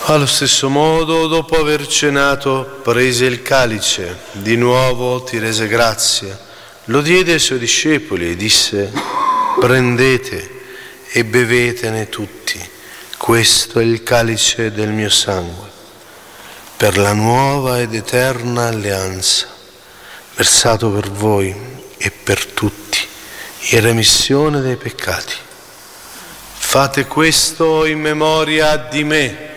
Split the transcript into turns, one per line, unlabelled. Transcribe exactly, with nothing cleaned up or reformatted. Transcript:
Allo stesso modo, dopo aver cenato, prese il calice, di nuovo ti rese grazie, lo diede ai suoi discepoli e disse: prendete e bevetene tutti, questo è il calice del mio sangue, per la nuova ed eterna alleanza, versato per voi e per tutti, in remissione dei peccati. Fate questo in memoria di me.